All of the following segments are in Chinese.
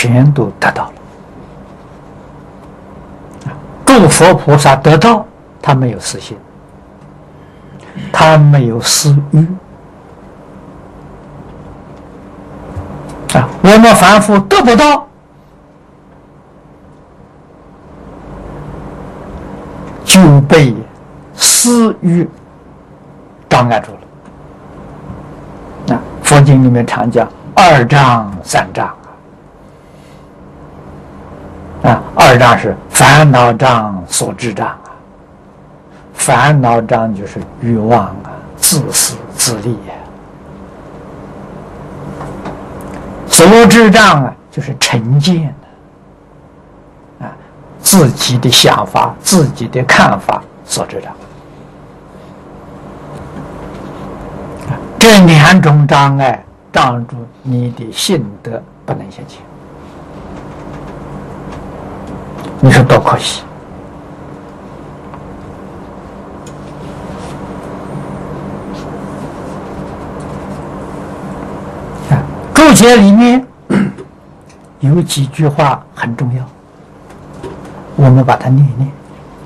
全都得到了。诸佛菩萨得到，他没有私心，他没有私欲。我们凡夫得不到，就被私欲障碍住了。佛经里面常讲二障三障二障是烦恼障、所知障烦恼障就是欲望自私自利所知障就是成见自己的想法、自己的看法所知障。这两种障碍障住你的信德不能现前，你说多可惜！注解里面有几句话很重要，我们把它念一念。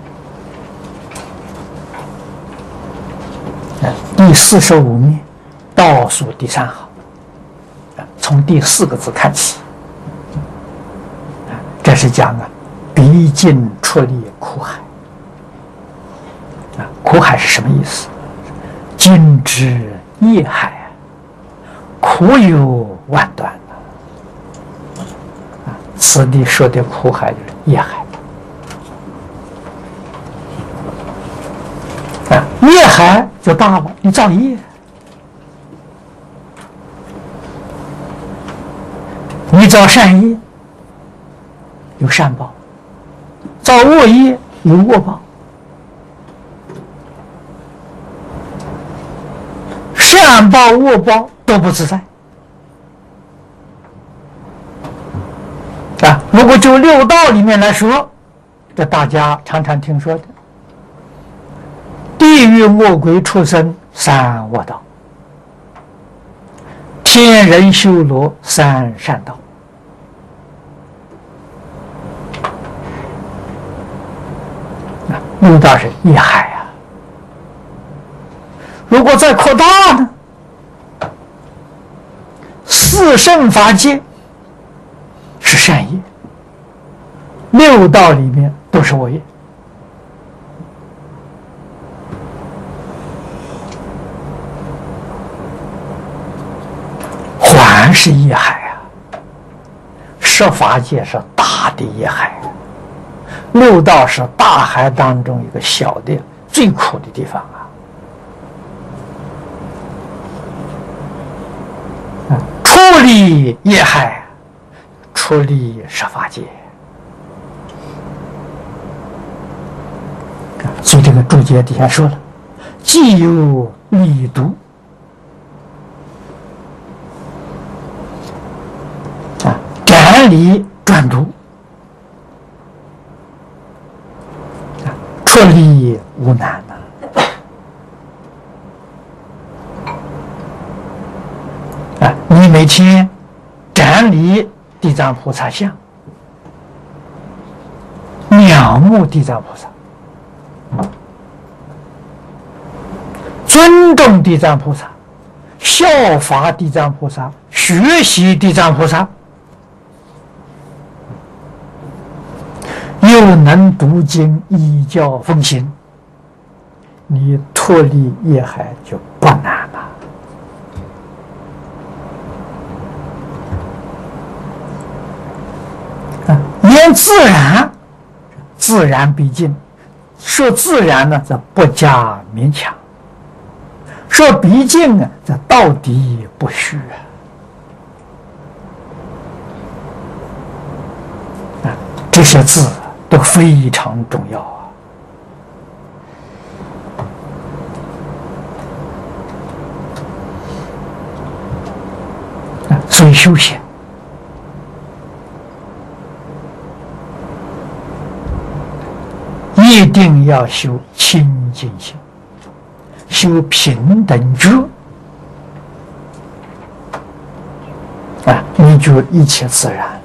第45面倒数第3行，从第4个字看起，这是讲毕竟出离苦海。苦海是什么意思？尽知业海苦有万端此地说的苦海就是业海业海就大了，你造业，你造善业有善报，造恶业有恶报。善报恶报都不自在如果就六道里面来说，这大家常常听说的地狱恶鬼畜生三恶道，天人修罗三善道。六道是业海如果再扩大呢？四圣法界是善业，六道里面都是恶业。还是业海十法界是大的业海，六道是大海当中一个小的最苦的地方出离业海，出离十法界。所以这个注解底下说了，既有离毒斩离转毒，出离无难你每天斩离地藏菩萨像，仰慕地藏菩萨，尊重地藏菩萨，效法地藏菩萨，学习地藏菩萨，又能读经依教奉行，你脱离业海就不难了。言自然，自然毕竟说自然呢，则不加勉强；说毕竟则到底不虚这些字都非常重要所以修行一定要修清净心，修平等觉你就一切自然。